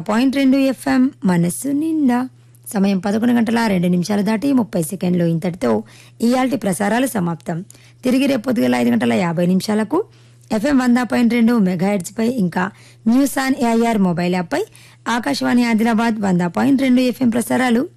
100.2 FM మనస్సు నిండా. సమయం 11:02 దాటి 30 సెకండ్లు. ఇంతటితో ఇయాల్టి ప్రసారాలు సమాప్తం. తిరిగి రేపు పొద్దుగల 5:50 FM 100.2 మెగాహెర్ట్జ్ పై ఇంకా news on AIR mobile app pi Akashvani Adilabad 100.2 FM ప్రసారాలు